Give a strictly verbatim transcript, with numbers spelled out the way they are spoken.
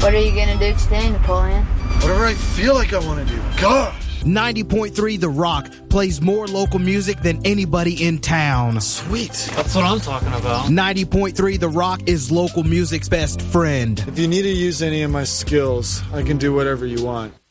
What are you going to do today, Napoleon? Whatever I feel like I want to do. Gosh! ninety point three The Rock plays more local music than anybody in town. Sweet. That's what I'm talking about. ninety point three The Rock is local music's best friend. If you need to use any of my skills, I can do whatever you want.